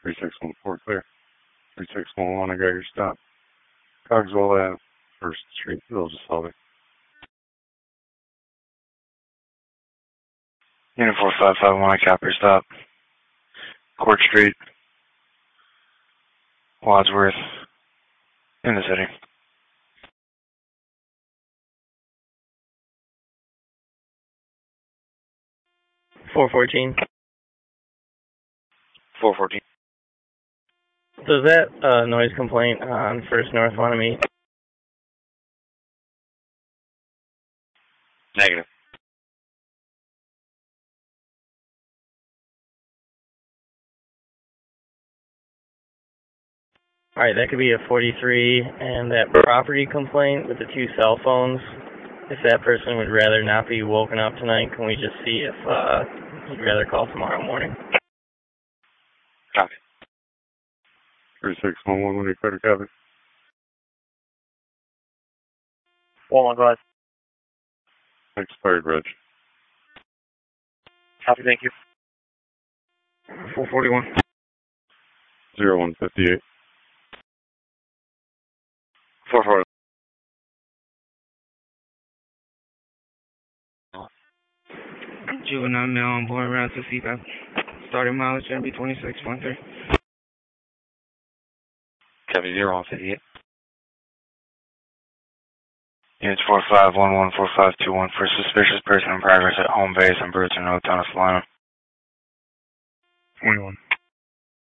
3614 clear. 3611, I got your stop. Cogswell Ave, 1st Street, Village of Sullivan. Unit 4551, I cap your stop. Court Street, Wadsworth, in the city. $414. 414. So is that a noise complaint on First North want to meet? Negative. Alright, that could be a 43, and that property complaint with the 2 cell phones, if that person would rather not be woken up tonight, can we just see if he'd rather call tomorrow morning? Copy. 3611, when you clear to copy. 1-1, go ahead. Expired reg. Copy, thank you. 441. 0158. 440. Juvenile male on board around 2 feet back. Starting mileage going to be 26.3. Copy, 0158. Units 4511, 4521 for suspicious person in progress at home base in Brewton, North Carolina. 21.